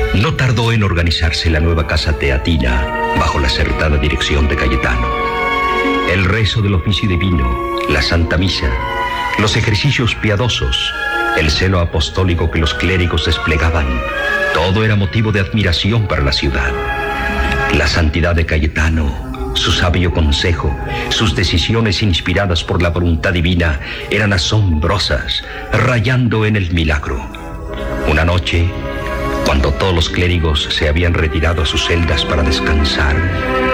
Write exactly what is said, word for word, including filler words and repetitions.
No tardó en organizarse la nueva casa teatina bajo la acertada dirección de Cayetano. El rezo del oficio divino, la Santa Misa, los ejercicios piadosos, el celo apostólico que los clérigos desplegaban, todo era motivo de admiración para la ciudad. La santidad de Cayetano, su sabio consejo, sus decisiones inspiradas por la voluntad divina eran asombrosas, rayando en el milagro. Una noche, cuando todos los clérigos se habían retirado a sus celdas para descansar,